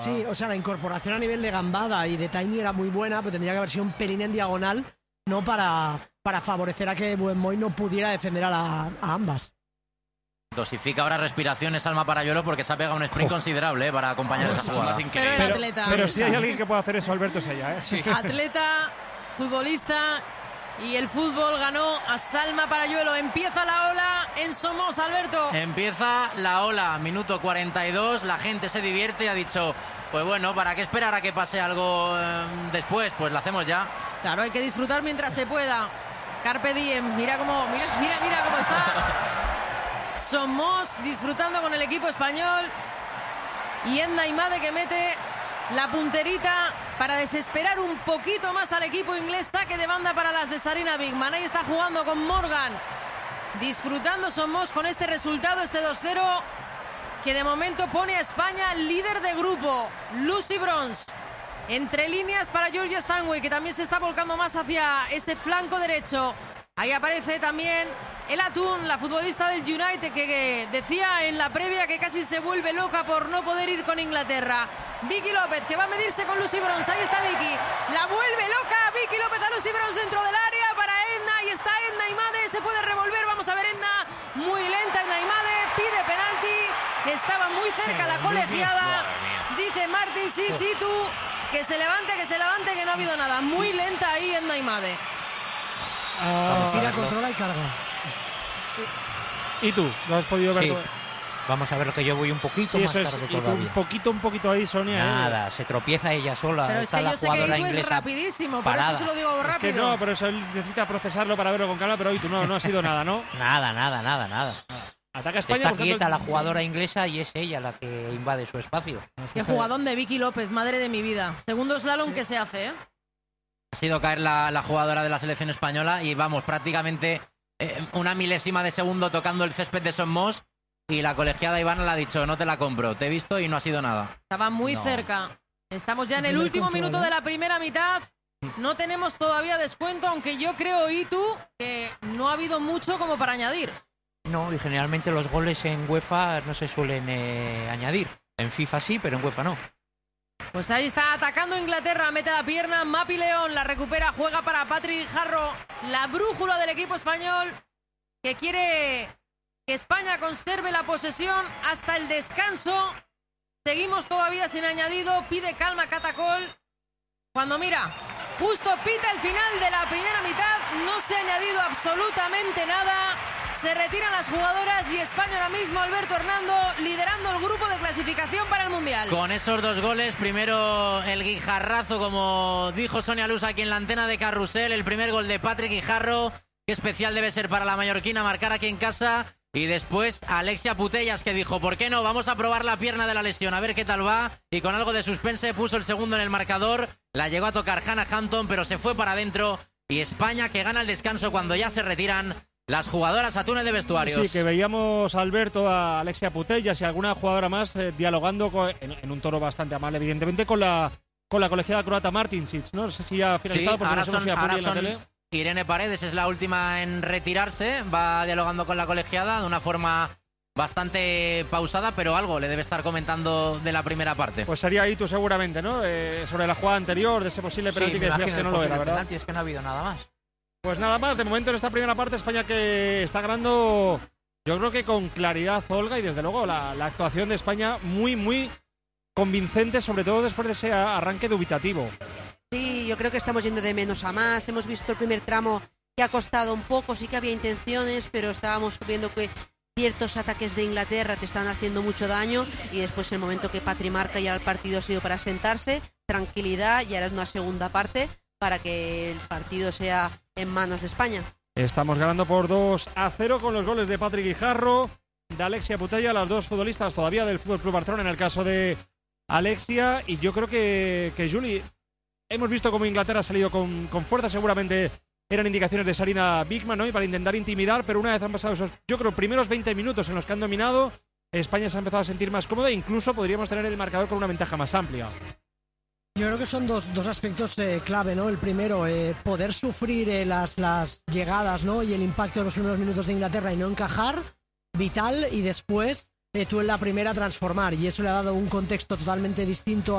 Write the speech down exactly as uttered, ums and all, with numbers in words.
Sí, o sea, la incorporación a nivel de gambada y de timing era muy buena, pero tendría que haber sido un pelín en diagonal, ¿no? Para, para favorecer a que Buenmoy no pudiera defender a, la, a ambas. Dosifica ahora respiraciones Alma Parayuelo porque se ha pegado un sprint oh. considerable ¿eh? para acompañar oh, esa jugada. Pero el atleta. Pero, pero si hay alguien que pueda hacer eso, Alberto, es ella, ¿eh? Sí. Atleta, futbolista, y el fútbol ganó a Salma Parayuelo. Empieza la ola en Somos, Alberto. Empieza la ola, minuto cuarenta y dos, la gente se divierte y ha dicho, pues bueno, ¿para qué esperar a que pase algo eh, después? Pues lo hacemos ya. Claro, hay que disfrutar mientras se pueda. Carpe diem, mira cómo, mira, mira, mira cómo está. Somos disfrutando con el equipo español y Edna Imade que mete la punterita para desesperar un poquito más al equipo inglés. Saque de banda para las de Sarina Bigman. Ahí está jugando con Morgan. Disfrutando Somos con este resultado, este dos cero, que de momento pone a España líder de grupo. Lucy Bronze. Entre líneas para Georgia Stanway, que también se está volcando más hacia ese flanco derecho. Ahí aparece también el Atún, la futbolista del United, que, que decía en la previa que casi se vuelve loca por no poder ir con Inglaterra. Vicky López, que va a medirse con Lucy Bronze. Ahí está Vicky. La vuelve loca Vicky López a Lucy Bronze dentro del área para Edna. Ahí está Edna Imade. Se puede revolver. Vamos a ver Edna. Muy lenta Edna Imade. Pide penalti. Estaba muy cerca la colegiada. Dice Martin Sichitu que se levante, que se levante, que no ha habido nada. Muy lenta ahí Edna Imade. Uh, Gira, controla y carga. Sí. ¿Y tú? ¿Lo has podido ver? Sí. Vamos a ver que yo voy un poquito sí, más es. tarde y tú todavía. Un poquito, un poquito ahí, Sonia. Nada, eh. se tropieza ella sola. Pero es Está que la yo sé que jugadora Itu es inglesa rapidísimo, parada. por eso se lo digo rápido. Es que no, pero eso él necesita procesarlo para verlo con calma, pero hoy tú no, no ha sido nada, ¿no? Nada, nada, nada, nada. Ataca España. Está buscando quieta el... la jugadora inglesa y es ella la que invade su espacio. Qué jugadón de Vicky López, madre de mi vida. Segundo slalom sí. que se hace, ¿eh? Ha sido caer la, la jugadora de la selección española y vamos, prácticamente eh, una milésima de segundo tocando el césped de Somos y la colegiada Ivana le ha dicho, no te la compro, te he visto y no ha sido nada. Estaba muy no. cerca. Estamos ya en el último control, minuto ¿eh? de la primera mitad. No tenemos todavía descuento, aunque yo creo, Itu, que no ha habido mucho como para añadir. No, y generalmente los goles en UEFA no se suelen eh, añadir. En FIFA sí, pero en UEFA no. Pues ahí está atacando Inglaterra, mete la pierna, Mapi León la recupera, juega para Patrick Jarro, la brújula del equipo español, que quiere que España conserve la posesión hasta el descanso. Seguimos todavía sin añadido, pide calma Catacol. Cuando mira, justo pita el final de la primera mitad, no se ha añadido absolutamente nada. Se retiran las jugadoras y España ahora mismo, Alberto Hernando, liderando el grupo de clasificación para el Mundial. Con esos dos goles, primero el guijarrazo, como dijo Sonia Luz aquí en la antena de Carrusel, el primer gol de Patrick Guijarro, qué especial debe ser para la mallorquina marcar aquí en casa. Y después Alexia Putellas, que dijo, ¿por qué no? Vamos a probar la pierna de la lesión, a ver qué tal va. Y con algo de suspense puso el segundo en el marcador. La llegó a tocar Hannah Hampton, pero se fue para adentro. Y España que gana el descanso cuando ya se retiran las jugadoras a túnel de vestuarios. Sí, que veíamos a Alberto, a Alexia Putellas y alguna jugadora más eh, dialogando con, en, en un tono bastante amable, evidentemente, con la con la colegiada croata Martin Cic, ¿no? No sé si ya ha finalizado, sí, porque ahora no sé son, si ahora en la son tele. Irene Paredes es la última en retirarse, va dialogando con la colegiada de una forma bastante pausada, pero algo le debe estar comentando de la primera parte. Pues sería Itu seguramente, ¿no? Eh, sobre la jugada anterior, de ese posible penalti, sí, que decías que no lo era, ¿verdad? Penalti, es que no ha habido nada más. Pues nada más, de momento en esta primera parte España que está ganando, yo creo que con claridad, Olga, y desde luego la, la actuación de España muy, muy convincente, sobre todo después de ese arranque dubitativo. Sí, yo creo que estamos yendo de menos a más. Hemos visto el primer tramo que ha costado un poco, sí que había intenciones, pero estábamos viendo que ciertos ataques de Inglaterra te están haciendo mucho daño y después el momento que Patri marca ya el partido ha sido para sentarse, tranquilidad y ahora es una segunda parte para que el partido sea en manos de España. Estamos ganando por dos a cero con los goles de Patrick Guijarro, de Alexia Putella, las dos futbolistas todavía del F C Barcelona en el caso de Alexia, y yo creo que, que Juli, hemos visto cómo Inglaterra ha salido con, con fuerza, seguramente eran indicaciones de Sarina Bigman, ¿no? Y para intentar intimidar, pero una vez han pasado esos, yo creo, primeros veinte minutos en los que han dominado, España se ha empezado a sentir más cómoda e incluso podríamos tener el marcador con una ventaja más amplia. Yo creo que son dos, dos aspectos eh, clave, ¿no? El primero, eh, poder sufrir eh, las, las llegadas, ¿no? Y el impacto de los primeros minutos de Inglaterra y no encajar, vital. Y después, eh, tú en la primera transformar, y eso le ha dado un contexto totalmente distinto